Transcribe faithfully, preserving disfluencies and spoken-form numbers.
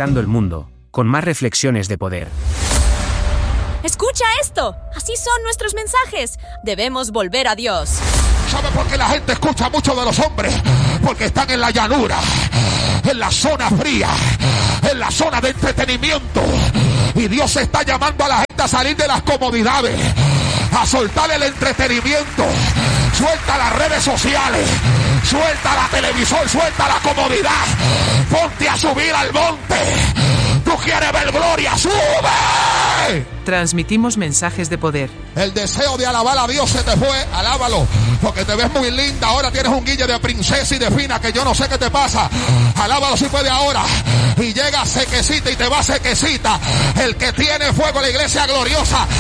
impactando el mundo, con más reflexiones de poder. ¡Escucha esto! Así son nuestros mensajes. Debemos volver a Dios. ¿Sabe por qué la gente escucha mucho de los hombres? Porque están en la llanura, en la zona fría, en la zona de entretenimiento. Y Dios está llamando a la gente a salir de las comodidades, a soltar el entretenimiento. Suelta las redes sociales, suelta la televisión, suelta la comodidad. Ponte a subir al monte. Tú quieres ver gloria, sube. Transmitimos mensajes de poder. El deseo de alabar a Dios se te fue, alábalo, porque te ves muy linda. Ahora tienes un guille de princesa y de fina que yo no sé qué te pasa. Alábalo si puede ahora. Y llega sequecita y te va sequecita. El que tiene fuego en la iglesia gloriosa